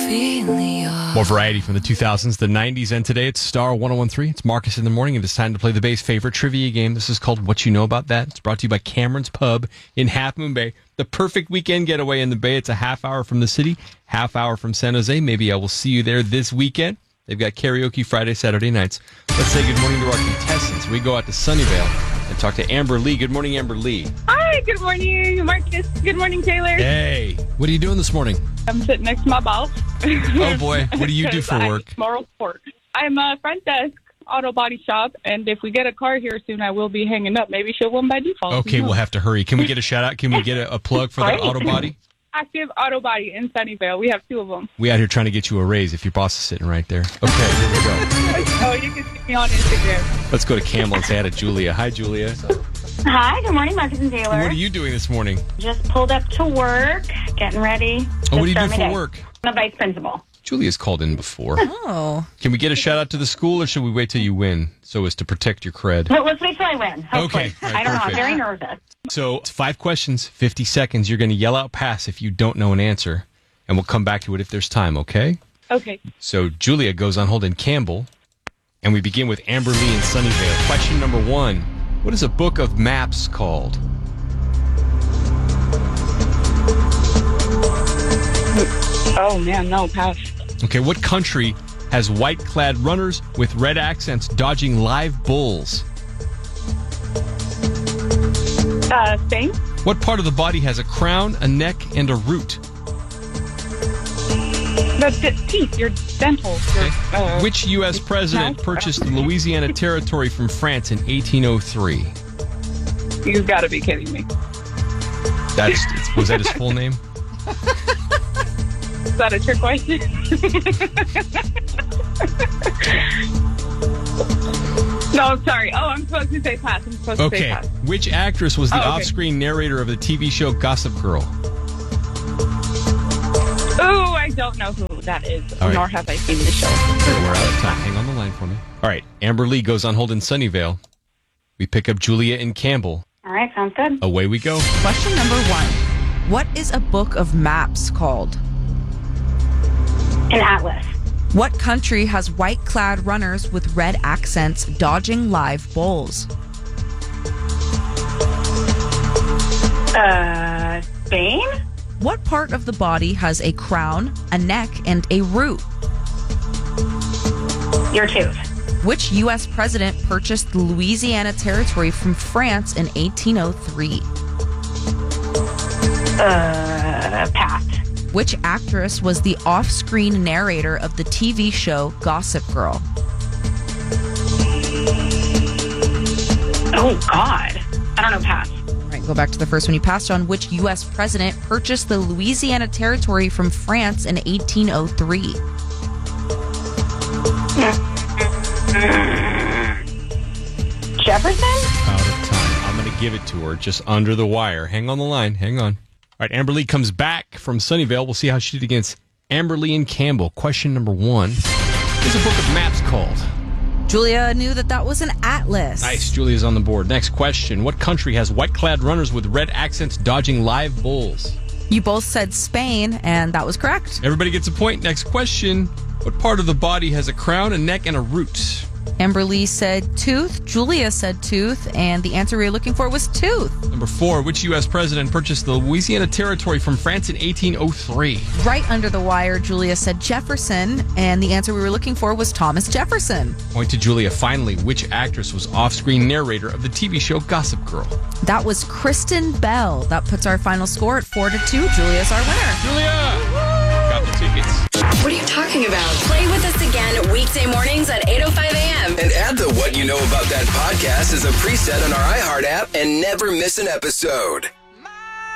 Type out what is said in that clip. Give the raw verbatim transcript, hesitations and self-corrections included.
More variety from the two thousands, the nineties, and today. It's Star one oh one three. It's Marcus in the morning, and it's time to play the Bay's favorite trivia game. This is called What You Know About That. It's brought to you by Cameron's Pub in Half Moon Bay. The perfect weekend getaway in the Bay. It's a half hour from the city, half hour from San Jose. Maybe I will see you there this weekend. They've got karaoke Friday, Saturday nights. Let's say good morning to our contestants. We go out to Sunnyvale and talk to Amber Lee. Good morning, Amber Lee. Hi, good morning, Marcus. Good morning, Taylor. Hey, what are you doing this morning? I'm sitting next to my boss. Oh, boy. What do you do for work? Moral support. I'm a front desk auto body shop, and if we get a car here soon, I will be hanging up. Maybe she'll win by default. Okay, we'll have to hurry. Can we get a shout out? Can we get a, a plug for that auto body? Active Auto Body in Sunnyvale. We have two of them. We out here trying to get you a raise if your boss is sitting right there. Okay, here we go. Oh, you can see me on Instagram. Let's go to Campbell and say hi to Julia. Hi, Julia. Hi, good morning, Marcus and Taylor. What are you doing this morning? Just pulled up to work, getting ready. Oh, what do you start do my for day. work? I'm a vice principal. Julia's called in before. Oh. Can we get a shout out to the school, or should we wait till you win so as to protect your cred? But let's wait till I win. Hopefully. Okay. All right, I don't know. I'm perfect. very nervous. So it's five questions, fifty seconds. You're going to yell out pass if you don't know an answer, and we'll come back to it if there's time, okay? Okay. So Julia goes on hold in Campbell, and we begin with Amber Lee in Sunnyvale. Question number one. What is a book of maps called? Oh, man, no, pass. Okay, what country has white-clad runners with red accents dodging live bulls? Uh, Spain? What part of the body has a crown, a neck, and a root? The d- teeth, your dental. Your, uh, Which U S president mouth? purchased the Louisiana Territory from France in eighteen oh three? You've got to be kidding me. That's was that his full name? Is that a trick question? No, I'm sorry. Oh, I'm supposed to say pass. I'm supposed to say Okay. pass. Which actress was the Oh, okay. off-screen narrator of the T V show Gossip Girl? Ooh, I don't know who that is, All right. nor have I seen the show. We're out of time. Hang on the line for me. All right. Amber Lee goes on hold in Sunnyvale. We pick up Julia in Campbell. All right, sounds good. Away we go. Question number one. What is a book of maps called? An atlas. What country has white-clad runners with red accents dodging live bulls? Uh, Spain? What part of the body has a crown, a neck, and a root? Your tooth. Which U S president purchased the Louisiana Territory from France in eighteen oh three? Uh, pass. Which actress was the off-screen narrator of the T V show Gossip Girl? Oh, God. I don't know, pass. All right, go back to the first one you passed on. Which U S president purchased the Louisiana Territory from France in eighteen oh three? Jefferson? Out of time. I'm going to give it to her just under the wire. Hang on the line. Hang on. All right, Amber Lee comes back from Sunnyvale. We'll see how she did against Amber Lee and Campbell. Question number one. What is a book of maps called? Julia knew that that was an atlas. Nice. Julia's on the board. Next question. What country has white-clad runners with red accents dodging live bulls? You both said Spain, and that was correct. Everybody gets a point. Next question. What part of the body has a crown, a neck, and a root? Amber Lee said tooth. Julia said tooth, and the answer we were looking for was tooth. Number four. Which U S president purchased the Louisiana Territory from France in eighteen oh three? Right under the wire, Julia said Jefferson, and the answer we were looking for was Thomas Jefferson. Point to Julia. Finally, which actress was off-screen narrator of the T V show Gossip Girl? That was Kristen Bell. That puts our final score at four to two. Julia's our winner. Julia! Got the tickets. What are you talking about? Play with us again weekday mornings at eight oh five a.m. And add the What You Know About That podcast as a preset on our iHeart app and never miss an episode.